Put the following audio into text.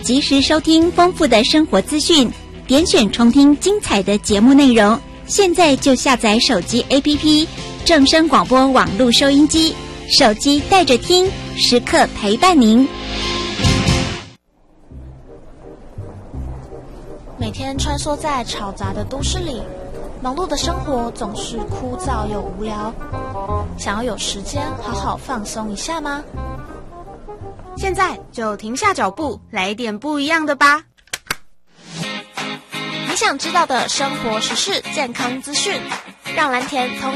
及时收听丰富的生活资讯，点选重听精彩的节目内容。现在就下载手机 APP 正声广播网络收音机，手机带着听，时刻陪伴您。 每天穿梭在吵杂的都市里，忙碌的生活总是枯燥又无聊。想要有时间好好放松一下吗？ 现在就停下脚步，来一点不一样的吧。 你想知道的生活时事、健康资讯，让蓝田从